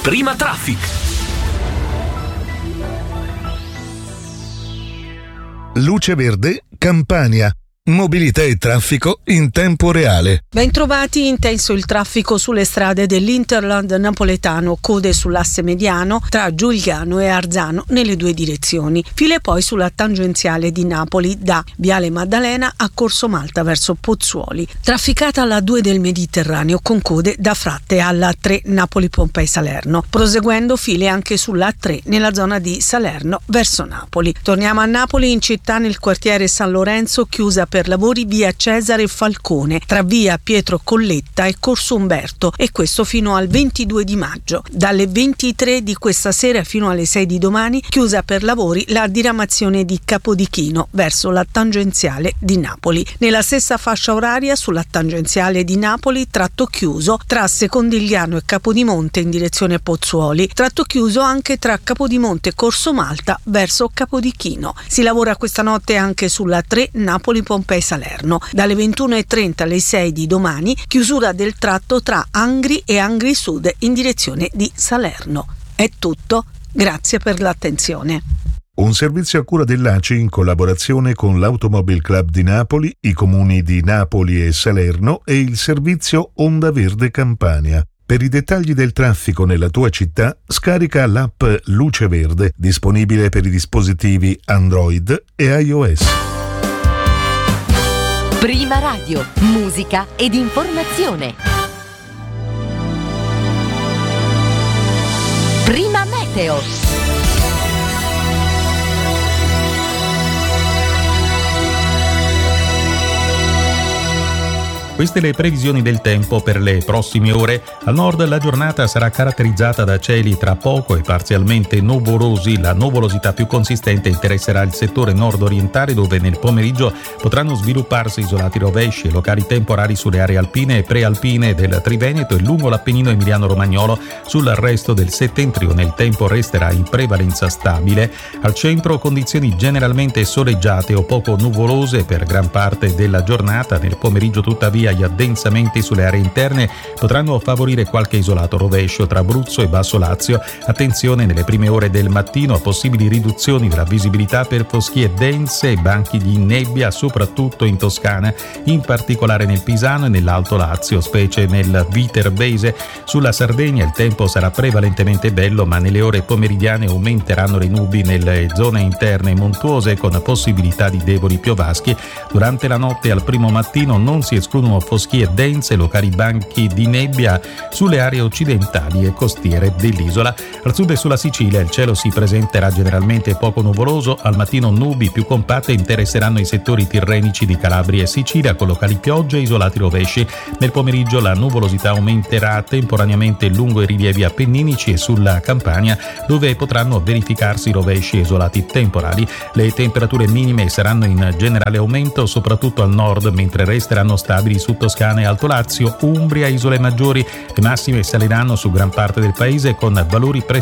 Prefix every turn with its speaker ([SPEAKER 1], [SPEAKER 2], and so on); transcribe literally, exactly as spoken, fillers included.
[SPEAKER 1] Prima Traffic.
[SPEAKER 2] Luce Verde, Campania. Mobilità e traffico in tempo reale.
[SPEAKER 3] Bentrovati, intenso il traffico sulle strade dell'Interland napoletano, code sull'asse mediano tra Giugliano e Arzano nelle due direzioni, file poi sulla tangenziale di Napoli da Viale Maddalena a Corso Malta verso Pozzuoli, trafficata alla due del Mediterraneo con code da Fratte alla tre Napoli Pompei Salerno, proseguendo file anche sulla tre nella zona di Salerno verso Napoli. Torniamo a Napoli, in città nel quartiere San Lorenzo, chiusa per lavori via Cesare Falcone tra via Pietro Colletta e Corso Umberto, e questo fino al ventidue di maggio. Dalle ventitré di questa sera fino alle sei di domani chiusa per lavori la diramazione di Capodichino verso la tangenziale di Napoli. Nella stessa fascia oraria sulla tangenziale di Napoli tratto chiuso tra Secondigliano e Capodimonte in direzione Pozzuoli, tratto chiuso anche tra Capodimonte e Corso Malta verso Capodichino. Si lavora questa notte anche sulla tre Napoli Pompei Salerno. Dalle ventuno e trenta alle sei di domani chiusura del tratto tra Angri e Angri Sud in direzione di Salerno. È tutto, grazie per l'attenzione.
[SPEAKER 2] Un servizio a cura dell'A C I in collaborazione con l'Automobile Club di Napoli, i comuni di Napoli e Salerno e il servizio Onda Verde Campania. Per i dettagli del traffico nella tua città, scarica l'app Luce Verde, disponibile per i dispositivi Android e iOS.
[SPEAKER 4] Prima Radio, musica ed informazione. Prima Meteo.
[SPEAKER 5] Queste le previsioni del tempo per le prossime ore. Al nord la giornata sarà caratterizzata da cieli tra poco e parzialmente nuvolosi. La nuvolosità più consistente interesserà il settore nord-orientale, dove nel pomeriggio potranno svilupparsi isolati rovesci e locali temporali sulle aree alpine e prealpine del Triveneto e lungo l'Appennino emiliano-romagnolo. Sul resto del settentrione il tempo resterà in prevalenza stabile. Al centro condizioni generalmente soleggiate o poco nuvolose per gran parte della giornata. Nel pomeriggio tuttavia gli addensamenti sulle aree interne potranno favorire qualche isolato rovescio tra Abruzzo e Basso Lazio. Attenzione nelle prime ore del mattino a possibili riduzioni della visibilità per foschie dense e banchi di nebbia, soprattutto in Toscana, in particolare nel Pisano e nell'Alto Lazio, specie nel Viterbese. Sulla Sardegna il tempo sarà prevalentemente bello, ma nelle ore pomeridiane aumenteranno le nubi nelle zone interne montuose con possibilità di deboli piovaschi. Durante la notte e al primo mattino non si escludono foschie dense, locali banchi di nebbia sulle aree occidentali e costiere dell'isola. Al sud e sulla Sicilia il cielo si presenterà generalmente poco nuvoloso. Al mattino nubi più compatte interesseranno i settori tirrenici di Calabria e Sicilia, con locali piogge e isolati rovesci. Nel pomeriggio la nuvolosità aumenterà temporaneamente lungo i rilievi appenninici e sulla Campania, dove potranno verificarsi rovesci e isolati temporali. Le temperature minime saranno in generale aumento, soprattutto al nord, mentre resteranno stabili su Toscana e Alto Lazio, Umbria, isole maggiori. Le massime saliranno su gran parte del paese con valori